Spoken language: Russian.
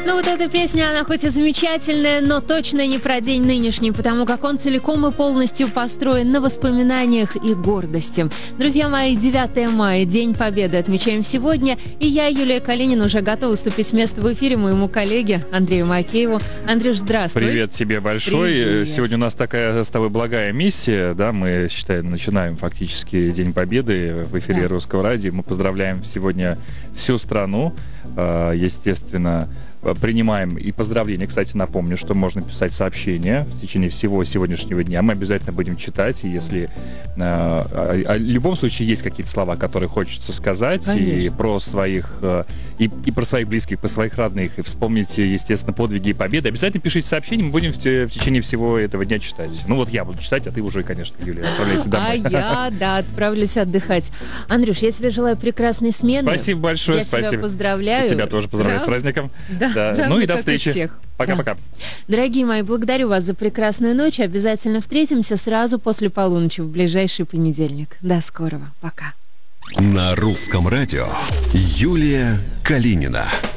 Ну вот эта песня, она хоть и замечательная, но точно не про день нынешний, потому как он целиком и полностью построен на воспоминаниях и гордости. Друзья мои, 9 мая, День Победы, отмечаем сегодня, и я, Юлия Калинина, уже готова уступить с места в эфире моему коллеге Андрею Макееву. Андрюш, здравствуй. Привет тебе большой. Привет. Сегодня у нас такая с тобой благая миссия, да, мы, считаем, начинаем фактически День Победы в эфире Русского радио. Мы поздравляем сегодня всю страну, естественно, принимаем и поздравления. Кстати, напомню, что можно писать сообщения в течение всего сегодняшнего дня. Мы обязательно будем читать. И если в любом случае есть какие-то слова, которые хочется сказать, и про своих и про своих близких, про своих родных, и вспомните, естественно, подвиги и победы, обязательно пишите сообщения, мы будем в течение всего этого дня читать. Ну вот я буду читать, а ты уже, конечно, Юлия, отправляйся домой. А я, да, отправлюсь отдыхать. Андрюш, я тебе желаю прекрасной смены. Спасибо большое, спасибо. Я тебя поздравляю. Тебя тоже поздравляю с праздником. Да. Ну и до встречи. Пока-пока. Дорогие мои, благодарю вас за прекрасную ночь. Обязательно встретимся сразу после полуночи в ближайший понедельник. До скорого. Пока. На Русском радио Юлия Калинина.